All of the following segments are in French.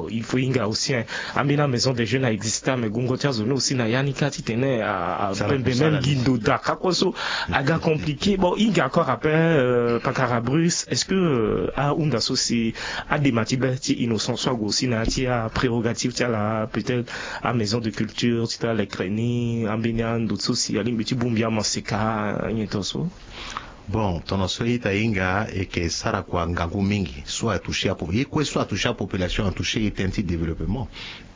bon il faut inga aussi ambina maison des jeunes a existé mais gongo tia zone aussi na yanika titene à même guindo daka koso aga compliqué bon inga encore après Pakarabrus est-ce que a unda soci a des matibe ti innocent soit aussi na ti a prérogative tia la peut-être à maison de culture ti ta les creni ambina d'autres soci ali petit bumbia maseka nyetoso. Bon, tonosoi tainga et que sara kwa ngangu mingi soit touché à soit touché à population touché et développement.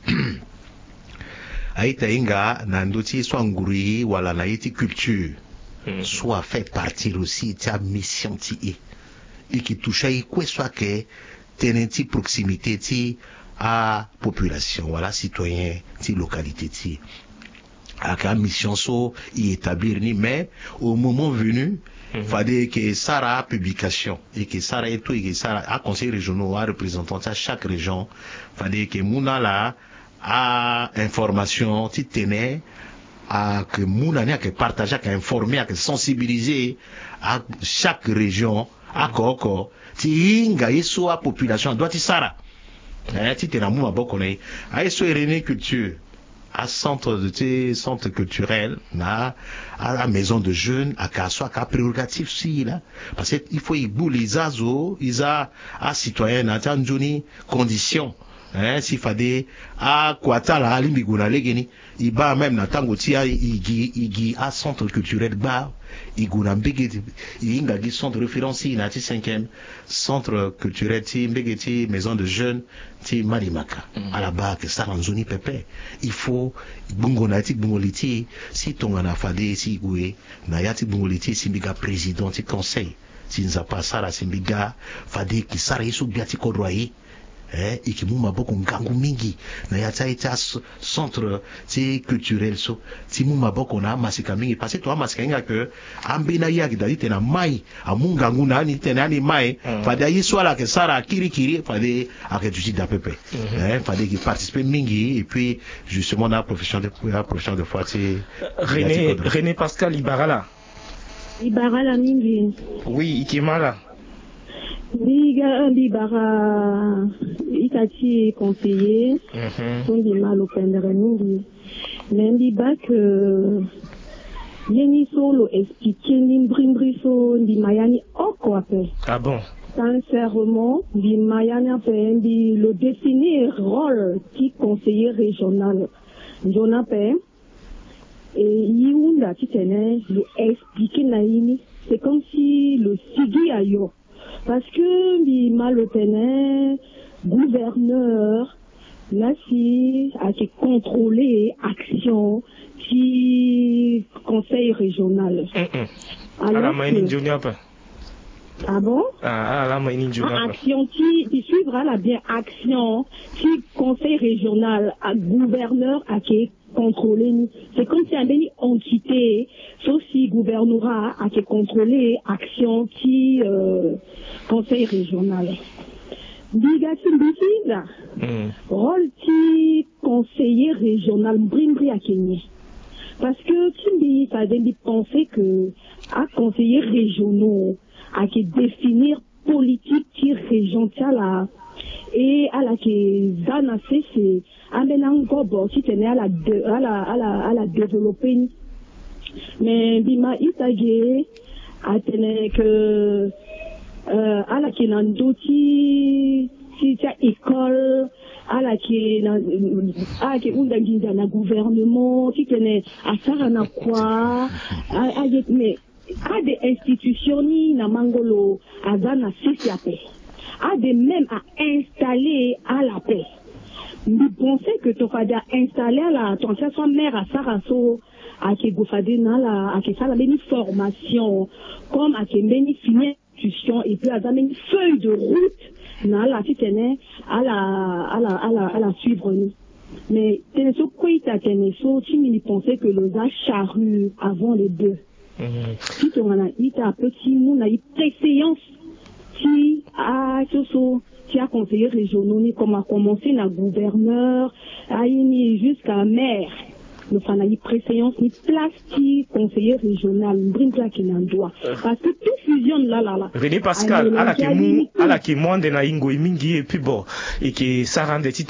Aïta inga nandoti soit nguri wala naiti culture soit fait partie aussi de mission ti et qui touche quoi soit que tenenti proximité ti à population voilà citoyen ti localité ti à la mission so y établir ni mais au moment venu fallait que Sarah publication et que Sarah et tout et que Sarah à conseil régional à représentant à chaque région fallait que Mouna là à information ti tenait à que Mouna n'a que partager à informer à que sensibiliser à chaque région à koko ti inga yeso à population doit ti Sarah ti tena Mouna bokone à yeso René culture à centre culturel à la maison de jeunes à soit qu'à prérogative si là parce que il faut y bouler les azo ils a citoyen à tanjoni condition s'il fallait à kwata la limbiguna legeni il ba même na tango tia igi à centre culturel ba iguna mbegeti inga gi centre référence na ti 5e centre culturel ti mbegeti maison de jeunes ti malimaka à la base ça en zone pepe il faut bungo na ti bungoliti si tonga na fade si gwe na yati bungoliti si biga président ti conseil si nzapa sara si biga fade ki sara yesu biati kodroyi ikimuma boko ngangu mingi na yata ita centre ti culturel so ti muma boko na masika mingi parce que to masika inga que ambina yaki dalite na mai amungangu na ni tena ni mai fade yi swala ke sara kiri fade ake tuji da pepe fade ki participer mingi et puis justement la profession de foi ti René Pascal Ibarala mingi oui ikimala Liga Libara Itati conseiller son di mal au pendere mingi mais ba que yeni solo expliquer nimbrimbri so di mayani okwape ah bon sincèrement di mayani ape di le définir rôle qui conseiller régional jonape et yunda qui tenait le expliquer naini c'est comme si le sigi ayo parce que les malotènes gouverneur là si a été contrôlé action qui conseil régional alors ah bon la action qui suivra la bien action qui conseil régional à gouverneur a qui contrôlé c'est comme si un entité sauf si gouvernorat a qui contrôlé action qui conseil régional Bigati Bikida rôle qui conseiller régional Brimbri à Kenya parce que Kimbi ça donne penser que à conseiller régionaux à qui définir politique qui région là et à la qui zana c'est amenant gobo qui tenait à la développer mais bima itagé a tenait que à la qui n'andoti si ta école à la qui undanginda na gouvernement qui tenait à sarana quoi mais à des institutions ni na mangolo azana sisi paix a des même à installer à la paix nous pensons que tu vas installer à la ton sa mère à Sarasso à qui gofade na la à qui ça la béni formation comme à qui béni finir institution et puis à une feuille de route na la qui tenait à la suivre nous mais tenez so quoi ta tenez so tu me pensais que le gars charrue avant les deux si tu en as un petit monde a eu préséance qui a qui a conseillé régionaux ni comme a commencé la gouverneur a eu jusqu'à maire le fan a eu préséance ni place qui conseiller régional brinca qui n'en doit parce que tout fusionne là René Pascal à la qui monde na ingo mingi et puis bon et que ça rend des